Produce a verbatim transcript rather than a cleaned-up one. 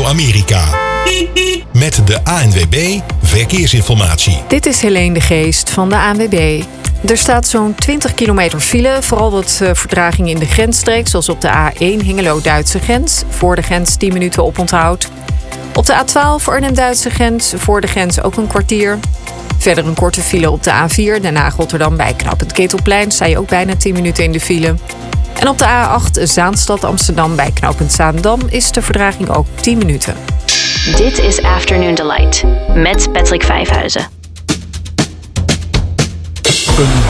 Radio Amerika. Met de A N W B Verkeersinformatie. Dit is Helene de Geest van de A N W B. Er staat zo'n twintig kilometer file. Vooral wat uh, vertraging in de grensstreek, zoals op de A één Hengelo-Duitse grens. Voor de grens tien minuten oponthoud. Op de A twaalf Arnhem-Duitse grens. Voor de grens ook een kwartier. Verder een korte file op de A vier Den Haag-Rotterdam bij knooppunt Ketelplein. Sta je ook bijna tien minuten in de file. En op de A acht Zaanstad-Amsterdam bij knooppunt Zaandam is de vertraging ook tien minuten. Dit is Afternoon Delight met Patrick Vijfhuizen.